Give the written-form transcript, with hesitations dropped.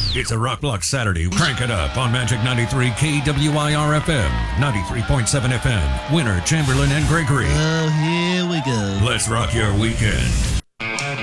It's a Rock Block Saturday. Crank it up on Magic 93 KWIR FM, 93.7 FM. Winner, Chamberlain, and Gregory. Oh, here we go. Let's rock your weekend.